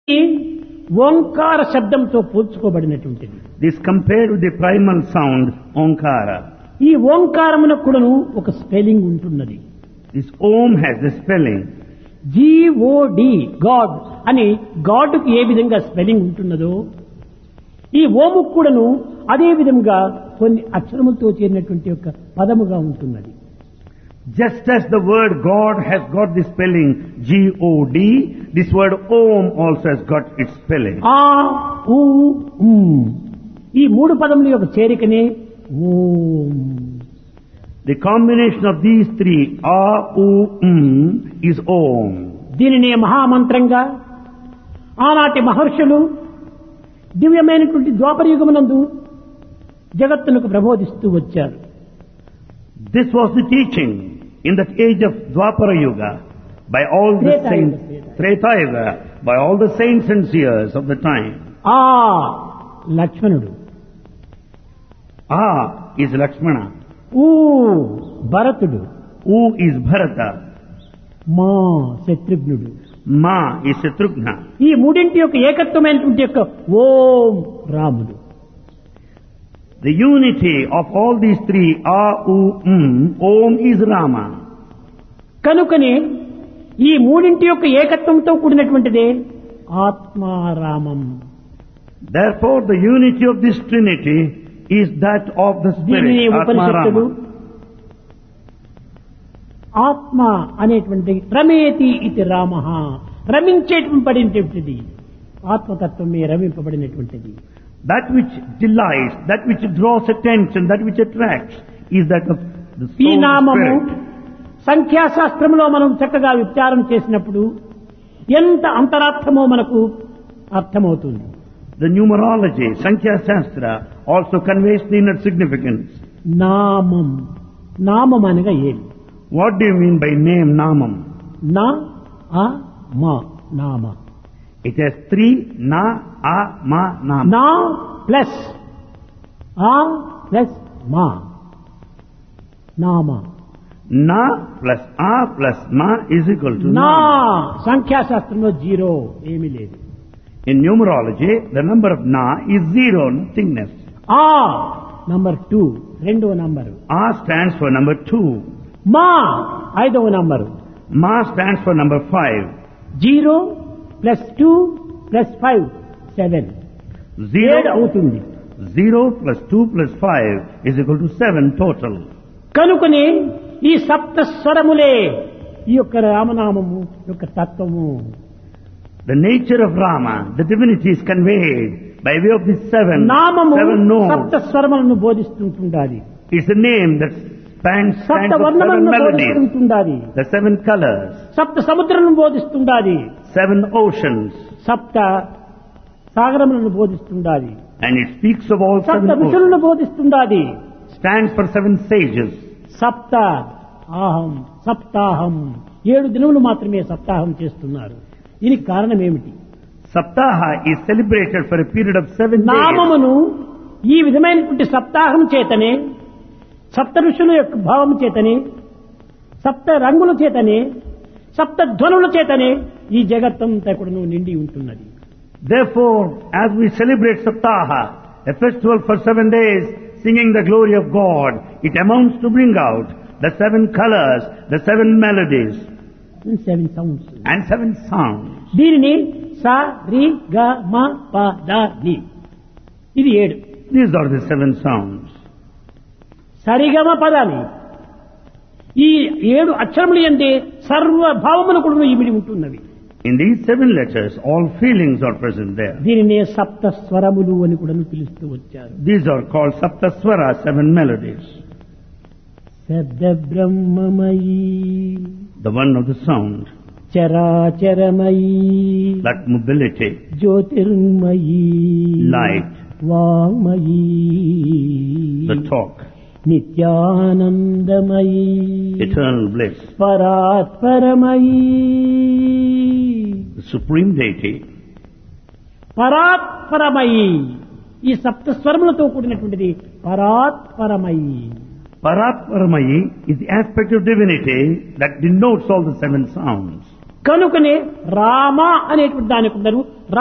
ఓంకార శబ్దంతో పోల్చుకోబడినటువంటిది. This compared with the primal sound, Omkara. ఈ ఓంకారమునకు కూడాను ఒక స్పెల్లింగ్ ఉంటున్నది. This Om has the spelling. GOD God అని గాడ్ కు ఏ విధంగా స్పెల్లింగ్ ఉంటున్నదో ఈ ఓము కూడాను అదే విధంగా కొన్ని అక్షరములతో చేరినటువంటి ఒక పదముగా ఉంటున్నది. Just as the word God has got the spelling G-O-D, this word Om also has got its spelling. ఆ ఊ ఉమ్ ఈ మూడు పదముల యొక్క చేరికనే ఓం. The combination of these three, A, U, is Om. దీనిని మహామంత్రంగా ఆనాటి మహర్షులు దివ్యమైనటువంటి ద్వాపర యుగమునందు జగత్తునకు ప్రబోధిస్తూ వచ్చారు. This was the teaching in that age of Dwapara Yuga by all the Treta saints, Yuga. Treta Yuga, by all the saints and seers of the time. ఆ లక్ష్మణుడు, A is Lakshmana, ఊ భరతుడు, U is Bharata, మా శత్రుఘ్నుడు. Ma is Shatrughna. ఈ మూడింటి యొక్క ఏకత్వమైనటువంటి యొక్క ఓం రాముడు. The unity of all these three, A, U, Om is Rama. కనుకనే ఈ మూడింటి యొక్క ఏకత్వంతో కూడినటువంటిదే ఆత్మారామం. Therefore, the unity of this Trinity is that of the దీనిని Spirit, ఉపనిషత్తులు Atma ఆత్మ అనేటువంటి రమేతి ఇది Rama రమించేటువంటిది ఆత్మతత్వమే రమింపబడినటువంటిది. That which delights, that which draws attention, that which attracts, is that of the ఈ soul నామము spirit. సంఖ్యాశాస్త్రంలో మనం చక్కగా విచారం చేసినప్పుడు ఎంత అంతరార్థమో మనకు అర్థమవుతుంది. The numerology, Sankhya Shastra, also conveys the inner significance. నామం, నామం అనగా ఏమి? What do you mean by name, Namam? నా ఆ మా నామ. It has three, Na, A, Ma, Nam. నా ప్లస్ ఆ ప్లస్ మా నామ. Na plus A plus Ma is equal to నా Nam. సంఖ్యాశాస్త్రంలో జీరో ఏమీ లేదు. In numerology, the number of Na is zero, nothingness. ఆ నంబర్ 2 రెండవ number, A stands for number 2. మా ఐదవ number. Ma stands for number 5. 0 plus 2 plus 5 7 Zero, అవుతుంది. 0 plus 2 plus 5 is equal to 7 total. కనుకనే ఈ సప్త స్వరములే ఈ యొక్క రామనామము యొక్క తత్వము. The nature of Rama, the divinity is conveyed by way of these నామము seven సప్త notes. స్వరములను బోధిస్తుంటుండాలి. It's a name that stands సప్త for వర్ణములను 7 melodies, బోధిస్తుండాలి. the 7 colors, సప్త సముద్రములను బోధిస్తుండాలి. 7 oceans, సప్త సాగరములను బోధిస్తుండాలి. and it speaks of all 7 సప్త oceans. ఋషులను బోధిస్తుండాలి. Stands for 7 sages. సప్త ఆహం సప్తాహం 7 దినములు మాత్రమే సప్తాహం చేస్తున్నారు. దీనికి కారణం ఏమిటి? Saptaha is celebrated for a period of 7 days. నామమును ఈ విధమైనటువంటి సప్తాహం చేతనే, సప్త ఋషుల యొక్క భావం చేతనే, సప్త రంగుల చేతనే, సప్త ధ్వనుల చేతనే ఈ జగత్తంతా కూడా నిండి ఉంటున్నది. Therefore, as we celebrate Saptaha, a festival for 7 days, singing the glory of God, it amounts to bring out the 7 colors, the 7 melodies, 7 sounds. and 7 sounds. దీనిని సా రి గ మ ప ద ని ఇది 7. These are the 7 sounds. సరిగమ పదాన్ని ఈ 7 అక్షరములు ఎందే సర్వభావములు కూడా ఇమిడి ఉంటున్నవి. In these 7 letters, all feelings are present there. దీనినే సప్త స్వరములు అని కూడా పిలుస్తూ వచ్చారు. These are called Saptaswara, 7 melodies. శబ్ద బ్రహ్మమయీ The one of the sound, చరాచరమయీ that mobility, Jyothirmayi light, వామయీ the talk, నిత్యానందమయీ eternal bliss, పరాత్పరమయీ the supreme deity, పరాత్పరమయీ ఈ సప్త స్వరములతో కూడినటువంటిది పరాత్పరమయీ. Paratparamayi is the aspect of divinity that denotes all the 7 sounds. కనుకనే రామ అనేటువంటి దానికి